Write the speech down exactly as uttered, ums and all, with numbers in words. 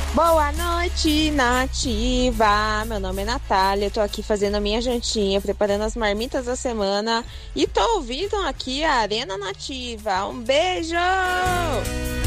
Boa noite, Nativa! Meu nome é Natália, eu tô aqui fazendo a minha jantinha, preparando as marmitas da semana e tô ouvindo aqui a Arena Nativa. Um beijo!